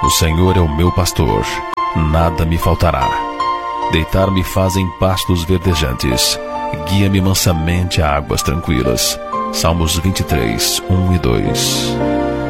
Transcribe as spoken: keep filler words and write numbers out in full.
O Senhor é o meu pastor, nada me faltará. Deitar-me faz em pastos verdejantes, guia-me mansamente a águas tranquilas. Salmos vinte e três, um e dois.